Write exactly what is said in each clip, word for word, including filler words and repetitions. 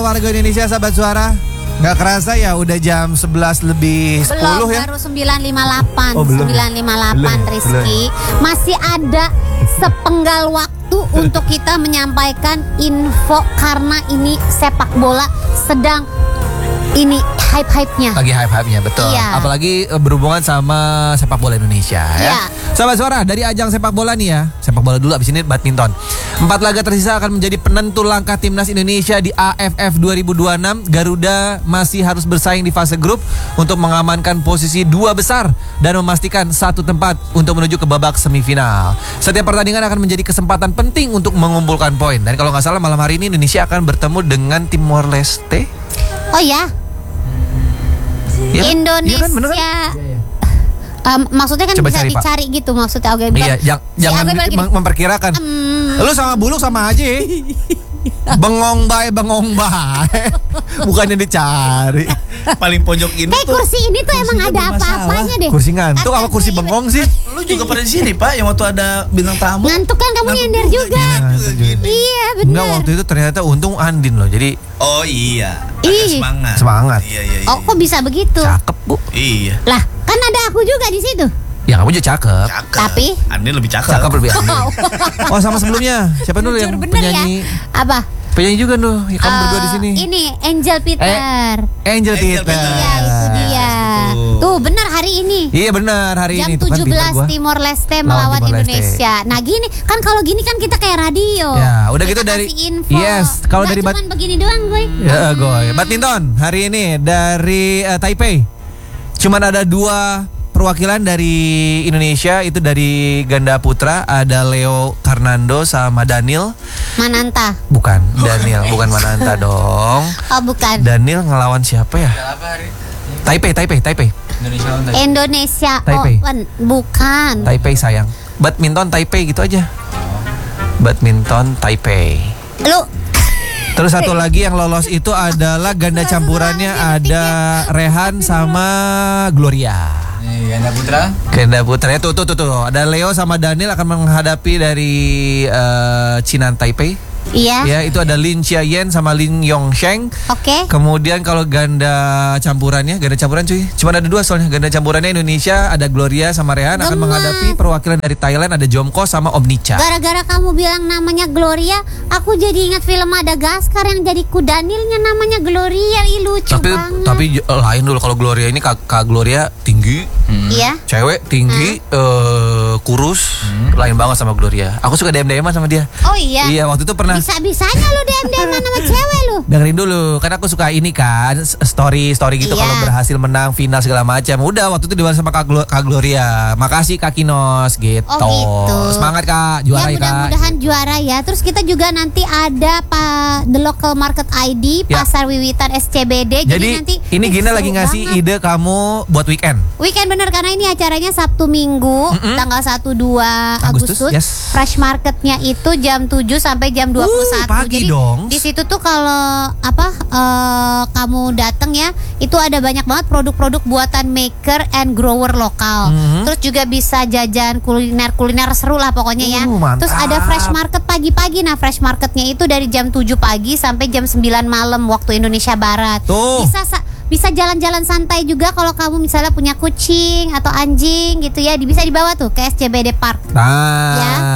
Warga Indonesia, sahabat suara, nggak kerasa ya udah jam sebelas lebih sepuluh belum, ya. Baru sembilan lima puluh delapan. Oh, belum. sembilan lima puluh delapan Belum, Rizky. Masih ada sepenggal waktu untuk kita menyampaikan info karena ini sepak bola sedang ini hype-hype-nya. Lagi hype-hype-nya, betul. Iya. Apalagi eh, berhubungan sama sepak bola Indonesia ya. Iya. Sahabat suara, dari ajang sepak bola nih ya. Sepak bola dulu, abis ini badminton. Empat laga tersisa akan menjadi penentu langkah timnas Indonesia di A F F dua ribu dua puluh enam. Garuda masih harus bersaing di fase grup untuk mengamankan posisi dua besar dan memastikan satu tempat untuk menuju ke babak semifinal. Setiap pertandingan akan menjadi kesempatan penting untuk mengumpulkan poin. Dan kalau nggak salah malam hari ini Indonesia akan bertemu dengan Timor Leste. Oh ya, Ya, Indonesia. iya kan, bener kan? Um, maksudnya kan Coba bisa cari, Pak. dicari gitu maksudnya. Oke, Iya, bukan- jang- si jangan Abe bilang gini, mem- memperkirakan. "Hmm, Lu sama Buluk sama aja. Bengong bae, bengong bae. Bukannya dicari. Paling pojok ini kayak tuh. kursi ini tuh emang kursinya ada bermasalah. apa-apanya deh. Kursi ngantuk apa kursi bengong sih? Lu juga pada di sini, Pak, yang waktu ada bintang tamu. Ngantuk kan kamu Ngantuk nyender juga. Ngantuk juga. Iya Enggak, benar. waktu itu ternyata untung Andin loh. Jadi Oh iya. Agak Ih. semangat. Semangat. Iya, iya, iya. Oh kok bisa begitu? cakep, Bu. Iya. Lah kan ada aku juga di situ. Ya kamu juga cakep. Cakep. Tapi? Andin lebih cakep. Cakep lebih Andin. Oh, sama sebelumnya. Siapa dulu yang Jujur bener penyanyi? ya. Apa? Penyanyi juga tuh. Ya, kamu berdua di Eh, sini. Ini Angel Peter. Angel Angel Peter. Peter. Iya itu dia. Tuh. Tuh benar hari ini. Iya benar, hari Jam ini tuh kan tujuh pinter belas gua. Timor Leste Lawan melawan Timor Leste. Indonesia. Nah gini kan kalau gini kan kita kayak radio. Ya, udah Kita gitu dari- kasih info. yes, kalau Nggak dari bat- cuman begini doang gue. Ya, goy. Badminton hari ini dari eh, Taipei. Cuman ada dua perwakilan dari Indonesia, itu dari ganda putra ada Leo Karnando sama Daniel. Mananta. Bukan Daniel, bukan Mananta dong. Oh bukan. Daniel ngelawan siapa ya? Taipei, Taipei, Taipei. Indonesia. Taipei. Oh pen- bukan. Taipei sayang. Badminton Taipei gitu aja. Badminton Taipei. Lu Terus satu lagi yang lolos itu adalah ganda campurannya ada Rehan sama Gloria. Nih, ganda putra. Ganda putranya tuh tuh tuh tuh. Ada Leo sama Daniel akan menghadapi dari eh, Cina Taipei. iya. Ya, itu ada Lin Xiaoyan sama Lin Yongsheng. Oke. Kemudian kalau ganda campurannya, ganda campuran cuy, cuma ada dua soalnya. Ganda campurannya Indonesia ada Gloria sama Rehan akan Gemes. menghadapi perwakilan dari Thailand ada Jomko sama Omnica. Gara-gara kamu bilang namanya Gloria, aku jadi ingat film Madagaskar yang jadi kudanilnya namanya Gloria. Ih lucu Tapi banget. tapi j- lain dulu kalau Gloria ini Kak, Kak Gloria tinggi, Iya. cewek tinggi, eh, kurus, lain banget sama Gloria. Aku suka D M D M-an sama dia. Oh iya. Iya, waktu itu pernah Bisa-bisanya lu D M D M sama cewek lu. dengerin dulu, karena aku suka ini kan story story gitu Iya. kalau berhasil menang final segala macam. Udah waktu itu dibalas sama Kak, Glo- Kak Gloria. Makasih Kak Kinos gitu. Oh, gitu. Semangat Kak, juara Ya ya, Kak. mudah-mudahan juara ya. Terus kita juga nanti ada pa, The Local Market I D Ya. Pasar Wiwitan S C B D. Jadi, Jadi nanti ini ih, Gina seru lagi ngasih banget. ide kamu buat weekend. Weekend bener karena ini acaranya Sabtu Minggu tanggal satu dua Agustus, Agustus. yes. Fresh marketnya itu jam tujuh sampai jam dua puluh satu. Uh, pagi Jadi dong. di situ tuh kalau apa eh, kamu datang ya, itu ada banyak banget produk-produk buatan maker and grower lokal. Mhm. Terus juga bisa jajan kuliner-kuliner seru lah pokoknya ya. Uh, mantap. Terus ada fresh market pagi-pagi. Nah, fresh marketnya itu dari jam tujuh pagi sampai jam sembilan malam waktu Indonesia Barat. Tuh. Bisa sa- bisa jalan-jalan santai juga kalau kamu misalnya punya kucing atau anjing gitu ya, di- bisa dibawa tuh ke S C B D Park. Nah,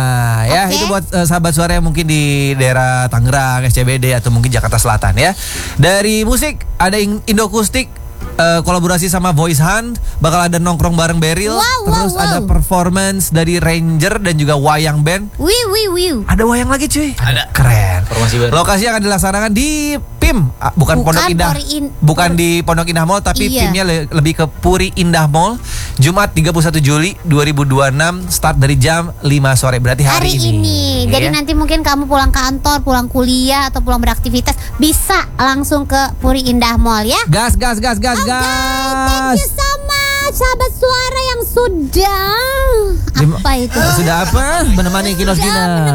ya, Oke. itu buat eh, sahabat suara yang mungkin di daerah Tangerang, S C B D atau mungkin Jakarta Selatan ya. Dari musik ada In- Indokustik eh, kolaborasi sama Voice Hunt, bakal ada nongkrong bareng Beryl, Wow, wow, terus wow. ada performance dari Ranger dan juga Wayang Band. Wiu wiu wiu. Ada wayang lagi cuy. Ada. Keren. Formasi baru. Lokasi akan dilaksanakan di P I M, ah, bukan, Bukan Pondok Indah. Puri In- bukan di Pondok Indah Mall, tapi Iya. P I M-nya le- lebih ke Puri Indah Mall. Jumat tiga puluh satu Juli dua ribu dua puluh enam, start dari jam lima sore. Berarti hari, Hari ini. Jadi Iya. nanti mungkin kamu pulang kantor, pulang kuliah atau pulang beraktivitas bisa langsung ke Puri Indah Mall ya. gas gas gas gas Oke, thank you gas. so much sahabat suara yang sudah Dim- apa itu? Sudah apa? Menemani Kinos Sudah Gina. menemani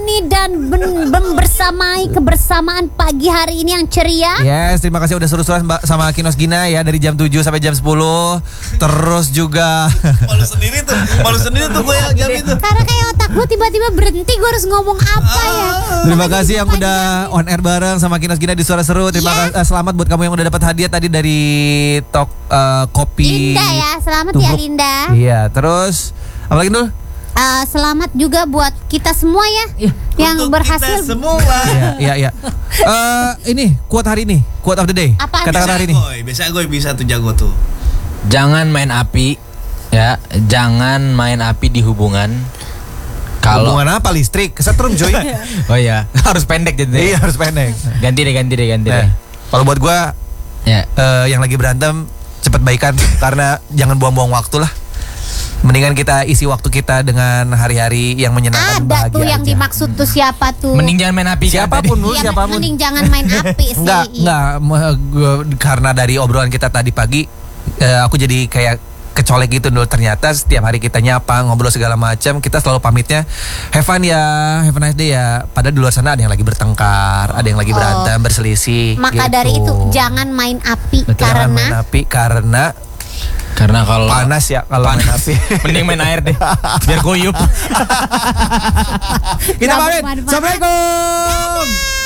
menemani dan ben- membersamai kebersamaan pagi hari ini yang ceria. Yes, terima kasih udah seru-seruan Mbak sama Kinos Gina ya dari jam tujuh sampai jam sepuluh. Terus juga Malu sendiri tuh, malu sendiri tuh gue yang jam itu. Karena kayak otak gue tiba-tiba berhenti, gue harus ngomong apa ya. terima kasih yang udah on air bareng sama Kinos Gina di Suara Seru. Terima Iya. kasih, selamat buat kamu yang udah dapat hadiah tadi dari Tok eh, Kopi. Linda ya, selamat ya Tubruk. Linda. Iya, terus apa lagi dulu? Uh, selamat juga buat kita semua ya yang Untuk berhasil. kita semua. Iya, iya, iya. Eh, ini quote hari ini, quote of the day. Apaan? Kata-kata hari ini. Goy, biasa gue bisa tuh jago tuh. Jangan main api, ya. Jangan main api di hubungan. Kalau Hubungan apa listrik? Kesetrum coy. oh ya harus pendek jadi. Iya, harus pendek. Ganti deh, ganti deh, ganti Nah, deh. kalau buat gua Ya. eh, yang lagi berantem cepat baikan karena jangan buang-buang waktu lah. Mendingan kita isi waktu kita dengan hari-hari yang menyenangkan, Ada bahagia tuh yang aja. dimaksud tuh siapa tuh? Mending jangan main api. kan Siapapun tadi. lu, Iya, siapapun. mending jangan main api sih. Enggak, enggak. me- gua- Karena dari obrolan kita tadi pagi, eh, aku jadi kayak kecolek gitu dulu. Ternyata setiap hari kita nyapa, ngobrol segala macam, kita selalu pamitnya have fun ya, have a nice day ya. Padahal di luar sana ada yang lagi bertengkar, ada yang lagi Oh. berantem, berselisih. Maka gitu. dari itu jangan main api Betul. Jangan main karena api karena Karena kalau panas ya kalau main api. mending main air deh. Biar goyup. Kita Nggak pamit. bermanfaat. Assalamualaikum.